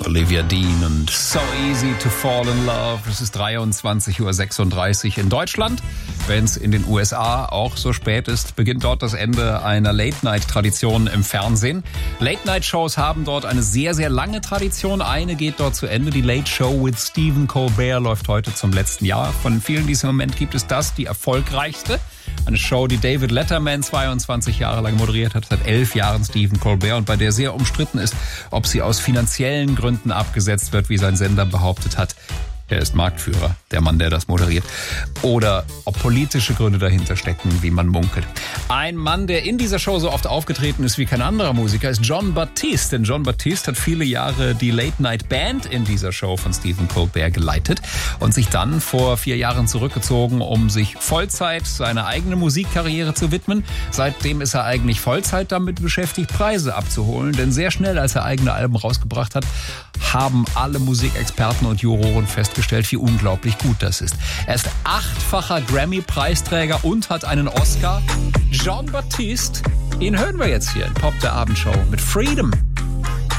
Olivia Dean und So Easy to Fall in Love. Es ist 23:36 Uhr in Deutschland. Wenn es in den USA auch so spät ist, beginnt dort das Ende einer Late-Night-Tradition im Fernsehen. Late-Night-Shows haben dort eine sehr, sehr lange Tradition. Eine geht dort zu Ende. Die Late Show with Stephen Colbert läuft heute zum letzten Jahr. Von vielen, die es im Moment gibt, ist das die erfolgreichste. Eine Show, die David Letterman 22 Jahre lang moderiert hat, seit 11 Jahren Stephen Colbert und bei der sehr umstritten ist, ob sie aus finanziellen Gründen abgesetzt wird, wie sein Sender behauptet hat. Er ist Marktführer, der Mann, der das moderiert. Oder ob politische Gründe dahinter stecken, wie man munkelt. Ein Mann, der in dieser Show so oft aufgetreten ist wie kein anderer Musiker, ist Jon Batiste. Denn Jon Batiste hat viele Jahre die Late-Night-Band in dieser Show von Stephen Colbert geleitet und sich dann vor 4 Jahren zurückgezogen, um sich Vollzeit seiner eigenen Musikkarriere zu widmen. Seitdem ist er eigentlich Vollzeit damit beschäftigt, Preise abzuholen. Denn sehr schnell, als er eigene Alben rausgebracht hat, haben alle Musikexperten und Juroren festgestellt, wie unglaublich gut das ist. Er ist 8-facher Grammy-Preisträger und hat einen Oscar. Jon Batiste, ihn hören wir jetzt hier in Pop der Abendshow mit Freedom.